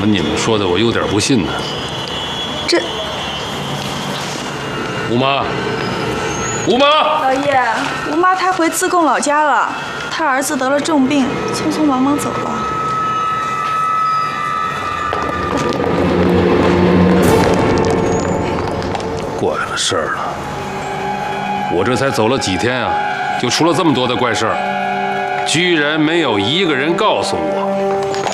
么你们说的我有点不信呢？ 这， 吴妈，吴妈， 老爷，吴妈她回自贡老家了，她儿子得了重病，匆匆忙忙走了。 怪了事儿了，我这才走了几天啊，就出了这么多的怪事儿，居然没有一个人告诉我。